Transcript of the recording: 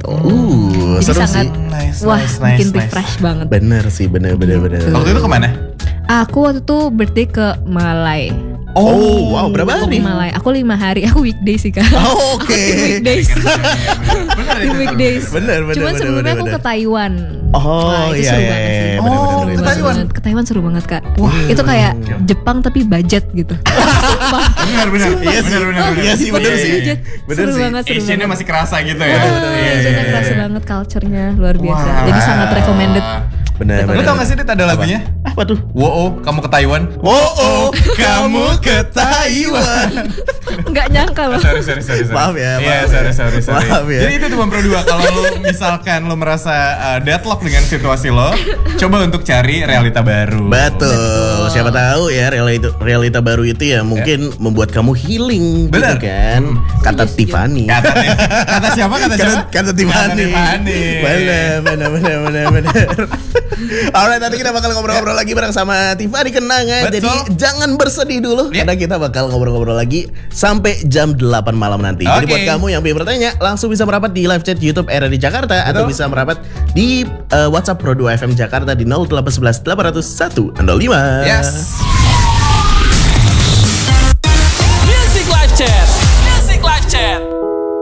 gitu. Jadi seru sangat sih. bikin refresh banget. Bener sih, bener. Waktu itu kemana? Aku waktu itu birthday ke Malai. Oh, wow, berapa Aku hari? ke Malai. Aku 5 hari. Aku weekday sih Kak. Oh, oke. Weekdays. Bener Di itu. weekdays. Bener. Cuman sebelumnya aku ke Taiwan. Oh, Itu iya, seru iya, banget sih. iya. Oh, Bener. ke Taiwan. Ke Taiwan seru banget Kak. Wah, itu kayak Jepang tapi budget gitu. Bener. Iya sih, iya sih, bener sih. Budget. Bener Seru sih. banget, seru Asian-nya banget. masih kerasa gitu ya. Asian-nya kerasa banget, culture-nya luar biasa. Wah. Jadi sangat recommended. Bener. Lu tau gak sih Dit ada lagunya? Apa tuh? Wo, kamu ke Taiwan. Oh, kamu ke Taiwan. Nggak nyangka loh. Sorry. Maaf ya, Iya, maaf sorry. Maaf ya. Jadi itu cuma Pro 2. Kalau lu misalkan lu merasa deadlock dengan situasi lo, coba untuk cari realita baru. Betul. Siapa tahu ya realita baru itu ya mungkin membuat kamu healing. Bener. Gitu kan? Kata Tiffany. Kata siapa? Kata Tiffany. Bener. Alright, nanti kita bakal ngobrol-ngobrol lagi bareng sama Tiffany Kenanga. Betul. Jadi jangan bersedih dulu karena kita bakal ngobrol-ngobrol lagi sampai jam 8 malam nanti. Jadi Oke. buat kamu yang ingin bertanya langsung bisa merapat di live chat YouTube RRI Jakarta atau bisa merapat di WhatsApp Pro 2 FM Jakarta di 0811 800 105. Yes.